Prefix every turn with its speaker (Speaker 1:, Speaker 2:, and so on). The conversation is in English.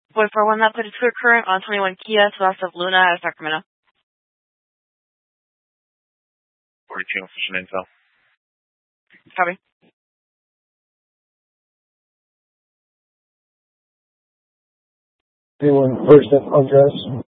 Speaker 1: Boy 41, that plated clear current on 21 Kia to west of Luna out of Sacramento.
Speaker 2: 42, official intel.
Speaker 1: Copy.
Speaker 3: Anyone first undress?